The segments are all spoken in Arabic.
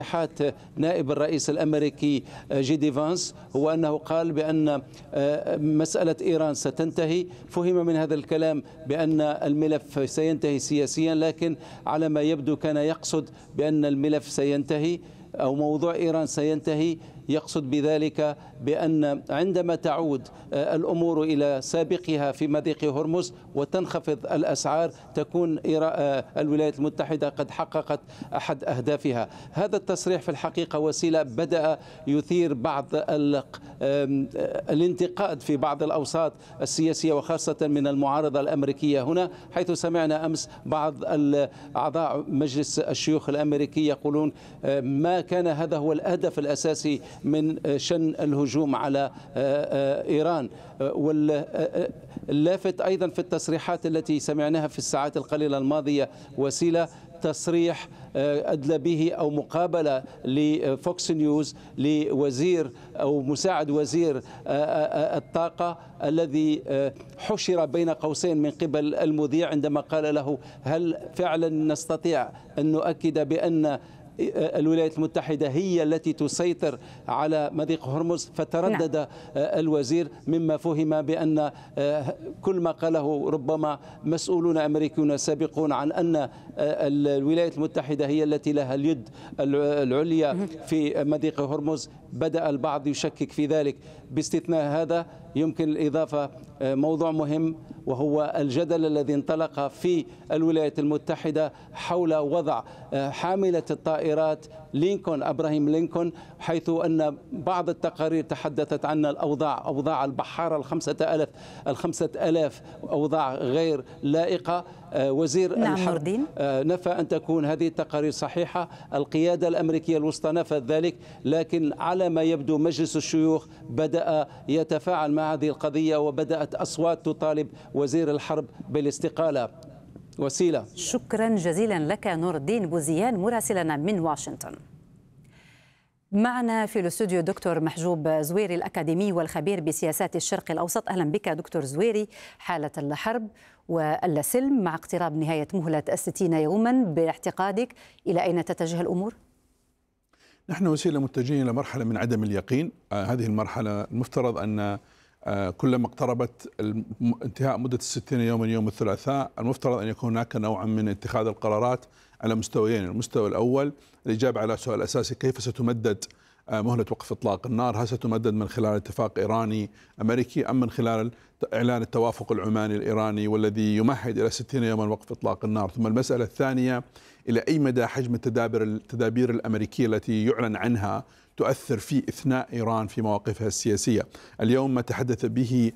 تصريحات نائب الرئيس الأمريكي جي دي فانس هو أنه قال بأن مسألة إيران ستنتهي. فهم من هذا الكلام بأن الملف سينتهي سياسيا، لكن على ما يبدو كان يقصد بأن الملف سينتهي أو موضوع إيران سينتهي. يقصد بذلك بأن عندما تعود الأمور إلى سابقها في مضيق هرمز وتنخفض الأسعار تكون الولايات المتحدة قد حققت أحد أهدافها. هذا التصريح في الحقيقة وسيلة بدأ يثير بعض الانتقاد في بعض الأوساط السياسية وخاصة من المعارضة الأمريكية هنا، حيث سمعنا أمس بعض أعضاء مجلس الشيوخ الأمريكي يقولون ما كان هذا هو الهدف الأساسي من شن الهجوم على إيران. واللافت أيضا في التصريحات التي سمعناها في الساعات القليلة الماضية وسيلة تصريح أدلى به أو مقابلة لفوكس نيوز لوزير أو مساعد وزير الطاقة الذي حشر بين قوسين من قبل المذيع عندما قال له هل فعلا نستطيع أن نؤكد بأن الولايات المتحدة هي التي تسيطر على مضيق هرمز؟ فتردد الوزير، مما فهم بأن كل ما قاله ربما مسؤولون أمريكيون سابقون عن أن الولايات المتحدة هي التي لها اليد العليا في مضيق هرمز. بدأ البعض يشكك في ذلك. باستثناء هذا يمكن الإضافة موضوع مهم، وهو الجدل الذي انطلق في الولايات المتحدة حول وضع حاملة الطائرات لينكولن إبراهام لينكولن، حيث أن بعض التقارير تحدثت عن أوضاع البحارة الخمسة ألاف أوضاع غير لائقة. وزير الحرب نفى أن تكون هذه التقارير صحيحة. القيادة الأمريكية الوسطى نفت ذلك، لكن على ما يبدو مجلس الشيوخ بدأ يتفاعل مع هذه القضية وبدأت أصوات تطالب وزير الحرب بالاستقالة. وسيلة، شكرا جزيلا لك نور الدين بوزيان مراسلنا من واشنطن. معنا في الاستوديو دكتور محجوب زويري الأكاديمي والخبير بسياسات الشرق الأوسط. أهلا بك دكتور زويري. حالة الحرب والسلم مع اقتراب نهاية مهلة 60 يوما، باعتقادك إلى أين تتجه الأمور؟ نحن وسيلة متجهين إلى مرحلة من عدم اليقين. هذه المرحلة المفترض أن كلما اقتربت انتهاء مدة 60 يوما يوم الثلاثاء المفترض أن يكون هناك نوعا من اتخاذ القرارات على مستويين. المستوى الأول الإجابة على سؤال الأساسي: كيف ستمدد مهلة وقف إطلاق النار؟ هل ستمدد من خلال اتفاق إيراني أمريكي أم من خلال إعلان التوافق العماني الإيراني والذي يمهد إلى 60 يوما وقف إطلاق النار؟ ثم المسألة الثانية: إلى أي مدى حجم التدابير الأمريكية التي يعلن عنها تؤثر في إثناء إيران في مواقفها السياسية؟ اليوم ما تحدث به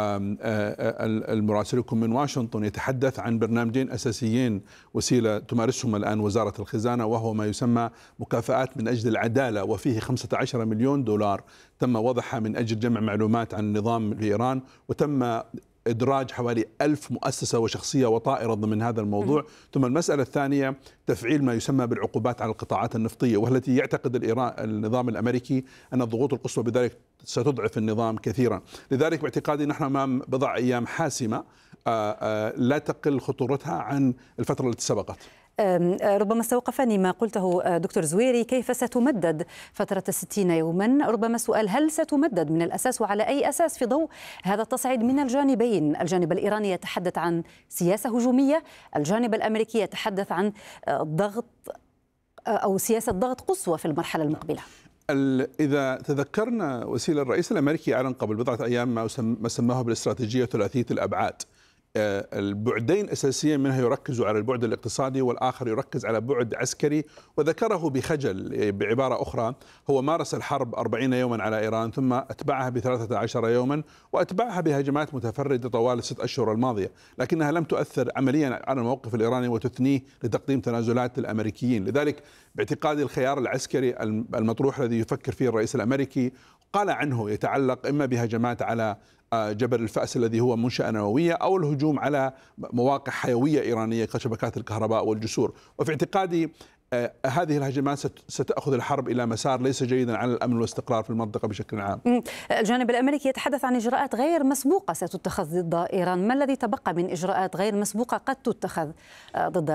المراسلكم من واشنطن يتحدث عن برنامجين أساسيين وسيلة تمارسهم الآن وزارة الخزانة، وهو ما يسمى مكافآت من أجل العدالة، وفيه 15 مليون دولار تم وضعها من أجل جمع معلومات عن النظام في إيران، وتم إدراج حوالي 1000 مؤسسة وشخصية وطائرة ضمن هذا الموضوع. ثم المسألة الثانية تفعيل ما يسمى بالعقوبات على القطاعات النفطية، والتي يعتقد النظام الأمريكي أن الضغوط القصوى بذلك ستضعف النظام كثيرا. لذلك باعتقادي نحن أمام بضع أيام حاسمة لا تقل خطورتها عن الفترة التي سبقت. ربما استوقفني ما قلته دكتور زويري، كيف ستمدد فترة 60 يوما؟ ربما سؤال: هل ستمدد من الأساس وعلى أي أساس في ضوء هذا التصعيد من الجانبين؟ الجانب الإيراني يتحدث عن سياسة هجومية، الجانب الأمريكي يتحدث عن ضغط أو سياسة ضغط قصوى في المرحلة المقبلة. إذا تذكرنا وسيلة، الرئيس الأمريكي أعلن قبل بضعة أيام ما سماه بالاستراتيجية ثلاثية الأبعاد. البعدين أساسيا منها يركز على البعد الاقتصادي، والآخر يركز على بعد عسكري، وذكره بخجل. بعبارة أخرى، هو مارس الحرب 40 يوما على إيران، ثم أتبعها ب13 يوما، وأتبعها بهجمات متفردة طوال ال6 أشهر الماضية، لكنها لم تؤثر عمليا على الموقف الإيراني وتثنيه لتقديم تنازلات للأمريكيين. لذلك باعتقادي الخيار العسكري المطروح الذي يفكر فيه الرئيس الأمريكي قال عنه يتعلق إما بهجمات على جبل الفأس الذي هو منشأة نووية، أو الهجوم على مواقع حيوية إيرانية كشبكات الكهرباء والجسور. وفي اعتقادي هذه الهجمات ستأخذ الحرب إلى مسار ليس جيدا على الأمن والاستقرار في المنطقة بشكل عام. الجانب الأمريكي يتحدث عن إجراءات غير مسبوقة ستتخذ ضد إيران. ما الذي تبقى من إجراءات غير مسبوقة قد تتخذ ضد إيران؟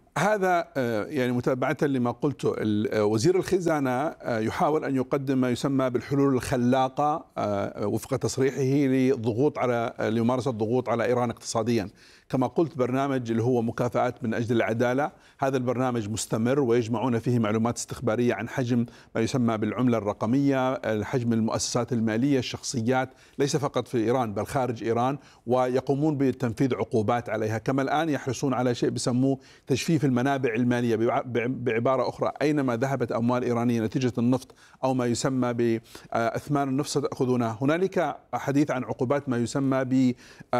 هذا يعني متابعة لما قلته، وزير الخزانة يحاول أن يقدم ما يسمى بالحلول الخلاقة وفق تصريحه لممارسة الضغوط على إيران اقتصاديا. كما قلت، برنامج اللي هو مكافآت من أجل العدالة، هذا البرنامج مستمر ويجمعون فيه معلومات استخبارية عن حجم ما يسمى بالعملة الرقمية، حجم المؤسسات المالية، الشخصيات، ليس فقط في إيران بل خارج إيران، ويقومون بتنفيذ عقوبات عليها. كما الآن يحرصون على شيء بسموه تجفيف المنابع المالية، بعبارة أخرى أينما ذهبت أموال إيرانية نتيجة النفط أو ما يسمى بأثمان النفط ستأخذونها. هنالك حديث عن عقوبات ما يسمى ب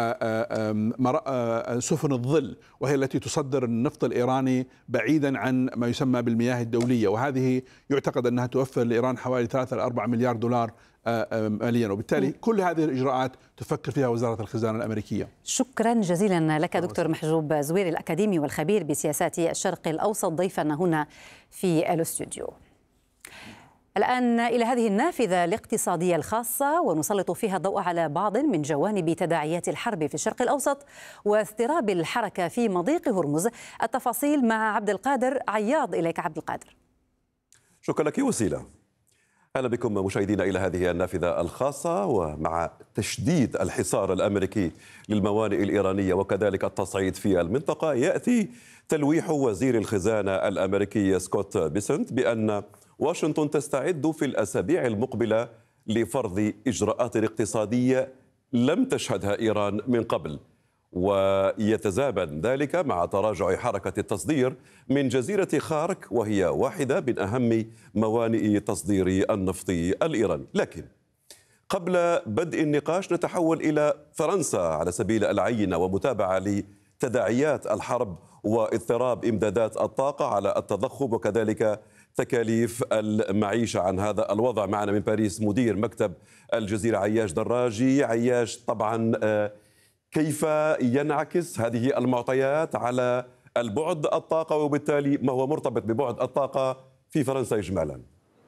سفن الظل، وهي التي تصدر النفط الإيراني بعيدا عن ما يسمى بالمياه الدولية، وهذه يعتقد أنها توفر لإيران حوالي 3 إلى 4 مليار دولار ماليا. وبالتالي كل هذه الإجراءات تفكر فيها وزارة الخزانة الأمريكية. شكرا جزيلا لك دكتور محجوب زويري، الأكاديمي والخبير بسياسات الشرق الأوسط، ضيفنا هنا في الاستوديو. الآن إلى هذه النافذة الاقتصادية الخاصة، ونسلط فيها الضوء على بعض من جوانب تداعيات الحرب في الشرق الأوسط واضطراب الحركة في مضيق هرمز. التفاصيل مع عبد القادر عياض. إليك عبد القادر. شكرا لك وسيلة. أهلا بكم مشاهدينا إلى هذه النافذة الخاصة. ومع تشديد الحصار الأمريكي للموانئ الإيرانية وكذلك التصعيد في المنطقة، يأتي تلويح وزير الخزانة الأمريكي سكوت بيسنت بأن واشنطن تستعد في الأسابيع المقبلة لفرض إجراءات اقتصادية لم تشهدها إيران من قبل، ويتزامن ذلك مع تراجع حركة التصدير من جزيرة خارك، وهي واحدة من أهم موانئ تصدير النفط الإيراني. لكن قبل بدء النقاش نتحول إلى فرنسا على سبيل العينة ومتابعة لتداعيات الحرب واضطراب إمدادات الطاقة على التضخم وكذلك تكاليف المعيشة. عن هذا الوضع معنا من باريس مدير مكتب الجزيرة عياش دراجي. عياش، طبعا كيف ينعكس هذه المعطيات على البعد الطاقة، وبالتالي ما هو مرتبط ببعد الطاقة في فرنسا إجمالا؟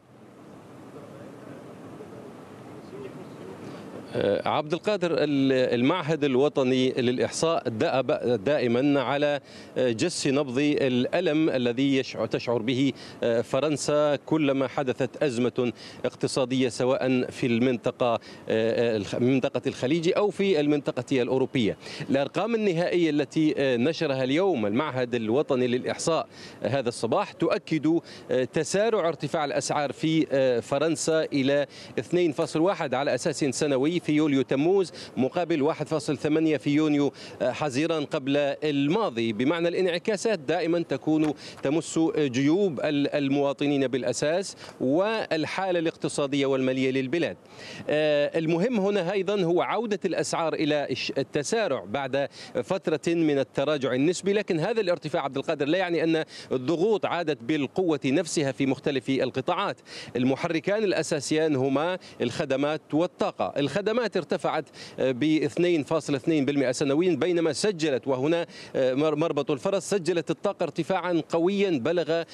عبد القادر، المعهد الوطني للإحصاء دائما على جس نبض الألم الذي تشعر به فرنسا كلما حدثت أزمة اقتصادية، سواء في منطقة الخليج أو في المنطقة الأوروبية. الأرقام النهائية التي نشرها اليوم المعهد الوطني للإحصاء هذا الصباح تؤكد تسارع ارتفاع الأسعار في فرنسا إلى 2.1 على أساس سنوي في يوليو تموز، مقابل 1.8 في يونيو حزيرا قبل الماضي. بمعنى الانعكاسات دائما تكون تمس جيوب المواطنين بالأساس والحالة الاقتصادية والمالية للبلاد. المهم هنا أيضا هو عودة الأسعار إلى التسارع بعد فترة من التراجع النسبي، لكن هذا الارتفاع عبد القادر لا يعني أن الضغوط عادت بالقوة نفسها في مختلف القطاعات. المحركان الأساسيان هما الخدمات والطاقة. الخدمات ارتفعت ب 2.2% سنويا، بينما سجلت، وهنا مربط الفرس، سجلت الطاقة ارتفاعا قويا بلغ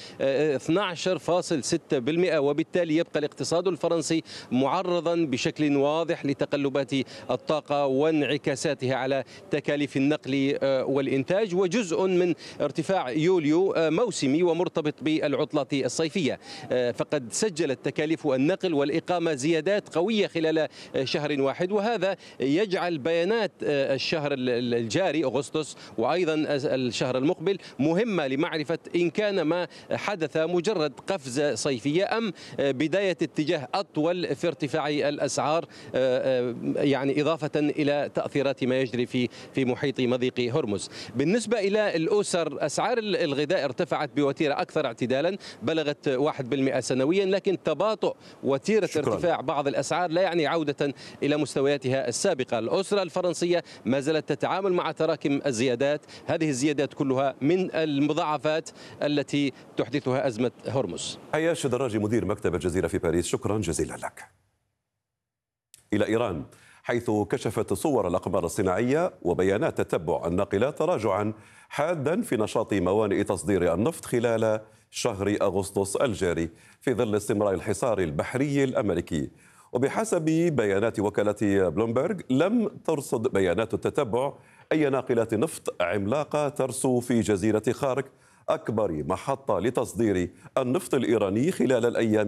12.6%، وبالتالي يبقى الاقتصاد الفرنسي معرضا بشكل واضح لتقلبات الطاقة وانعكاساتها على تكاليف النقل والإنتاج. وجزء من ارتفاع يوليو موسمي ومرتبط بالعطلات الصيفية، فقد سجلت تكاليف النقل والإقامة زيادات قوية خلال شهر واحد، وهذا يجعل بيانات الشهر الجاري أغسطس وأيضا الشهر المقبل مهمة لمعرفة إن كان ما حدث مجرد قفزة صيفية أم بداية اتجاه أطول في ارتفاع الأسعار، يعني إضافة إلى تأثيرات ما يجري في محيط مضيق هرمز. بالنسبة إلى الأسر، أسعار الغذاء ارتفعت بوتيرة أكثر اعتدالا، بلغت 1% سنويا، لكن تباطؤ وتيرة ارتفاع بعض الأسعار لا يعني عودة إلى مستوياتها السابقة. الأسرة الفرنسية ما زالت تتعامل مع تراكم الزيادات، هذه الزيادات كلها من المضاعفات التي تحدثها أزمة هرمز. عياش دراجي مدير مكتب الجزيرة في باريس، شكرا جزيلا لك. إلى إيران، حيث كشفت صور الأقمار الصناعية وبيانات تتبع الناقلات تراجعا حادا في نشاط موانئ تصدير النفط خلال شهر أغسطس الجاري في ظل استمرار الحصار البحري الأمريكي. وبحسب بيانات وكالة بلومبرغ، لم ترصد بيانات التتبع أي ناقلات نفط عملاقة ترسو في جزيرة خارك أكبر محطة لتصدير النفط الإيراني خلال الأيام